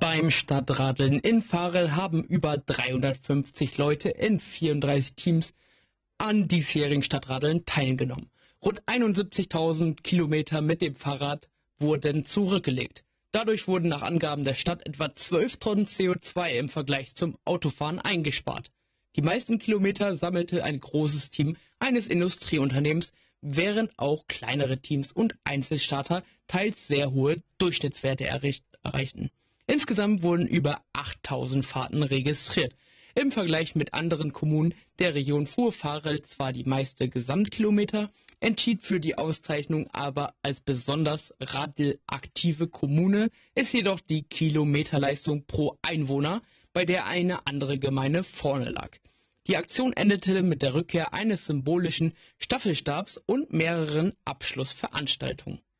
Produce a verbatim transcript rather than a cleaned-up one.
Beim Stadtradeln in Varel haben über dreihundertfünfzig Leute in vierunddreißig Teams an diesjährigen Stadtradeln teilgenommen. Rund einundsiebzigtausend Kilometer mit dem Fahrrad wurden zurückgelegt. Dadurch wurden nach Angaben der Stadt etwa zwölf Tonnen C O zwei im Vergleich zum Autofahren eingespart. Die meisten Kilometer sammelte ein großes Team eines Industrieunternehmens, während auch kleinere Teams und Einzelstarter teils sehr hohe Durchschnittswerte erreichten. Insgesamt wurden über achttausend Fahrten registriert. Im Vergleich mit anderen Kommunen der Region fuhr Varel zwar die meiste Gesamtkilometer, entschied für die Auszeichnung aber als besonders radelaktive Kommune ist jedoch die Kilometerleistung pro Einwohner, bei der eine andere Gemeinde vorne lag. Die Aktion endete mit der Rückkehr eines symbolischen Staffelstabs und mehreren Abschlussveranstaltungen.